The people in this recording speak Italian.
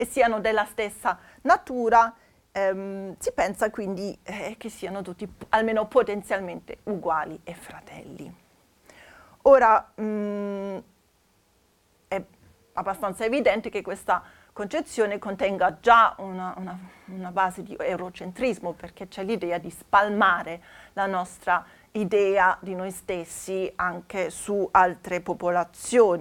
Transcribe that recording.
e siano della stessa natura, si pensa quindi che siano tutti almeno potenzialmente uguali e fratelli. Ora, è abbastanza evidente che questa concezione contenga già una base di eurocentrismo, perché c'è l'idea di spalmare la nostra idea di noi stessi anche su altre popolazioni.